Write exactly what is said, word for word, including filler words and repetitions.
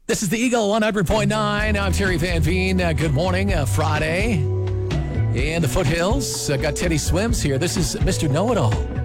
This is the Eagle one hundred point nine. I'm Terry Van Veen. Uh, good morning, uh, Friday. In the foothills, uh, got Teddy Swims here. This is Mister Know-It-All.